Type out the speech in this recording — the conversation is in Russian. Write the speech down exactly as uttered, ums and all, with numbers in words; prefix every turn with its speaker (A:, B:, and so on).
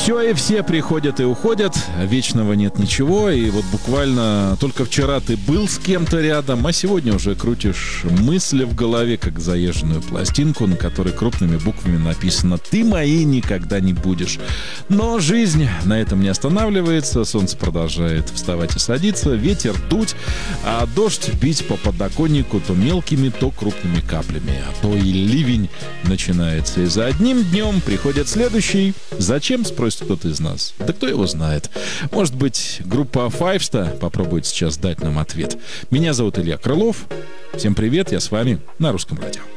A: Все и все приходят и уходят, вечного нет ничего, и вот буквально только вчера ты был с кем-то рядом, а сегодня уже крутишь мысли в голове, как заезженную пластинку, на которой крупными буквами написано «Ты моей никогда не будешь». Но жизнь на этом не останавливается, солнце продолжает вставать и садиться, ветер дуть, а дождь бить по подоконнику то мелкими, то крупными каплями, а то и ливень начинается, и за одним днем приходит следующий. Зачем, спросит кто-то из нас? Да кто его знает? Может быть, группа Five попробует сейчас дать нам ответ. Меня зовут Илья Крылов. Всем привет, я с вами на Русском радио.